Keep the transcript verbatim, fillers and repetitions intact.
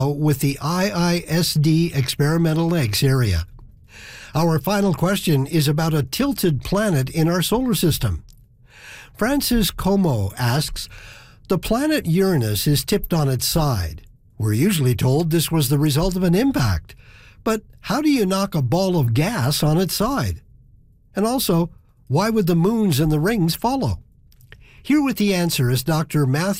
with the I I S D experimental legs area. Our final question is about a tilted planet in our solar system. Francis Como asks, the planet Uranus is tipped on its side. We're usually told this was the result of an impact, but how do you knock a ball of gas on its side? And also, why would the moons and the rings follow? Here with the answer is Doctor Matthew